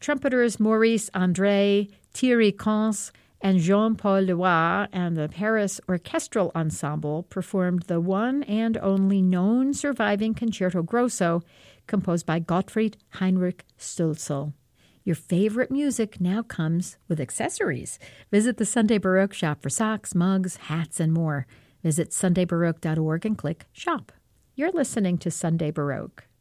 Trumpeters Maurice André, Thierry Cons, and Jean-Paul Loire and the Paris Orchestral Ensemble performed the one and only known surviving Concerto Grosso, composed by Gottfried Heinrich Stölzl. Your favorite music now comes with accessories. Visit the Sunday Baroque shop for socks, mugs, hats, and more. Visit sundaybaroque.org and click Shop. You're listening to Sunday Baroque.